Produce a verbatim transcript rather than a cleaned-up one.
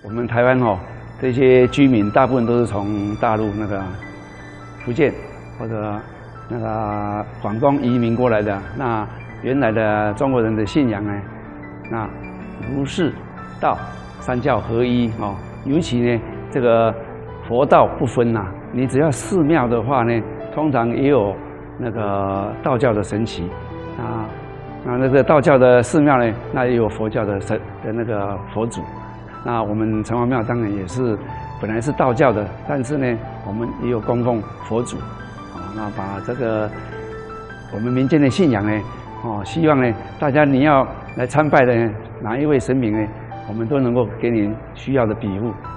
我们台湾哦，这些居民大部分都是从大陆那个福建或者那个广东移民过来的。那原来的中国人的信仰呢，那儒释道三教合一哦，尤其呢这个佛道不分呐、啊，你只要寺庙的话呢，通常也有那个道教的神祇啊，那那个道教的寺庙呢，那也有佛教的神的那个佛祖。那我们城隍庙当然也是本来是道教的，但是呢，我们也有供奉佛祖，啊，那把这个我们民间的信仰呢，哦，希望呢大家你要来参拜的哪一位神明呢，我们都能够给你需要的庇护。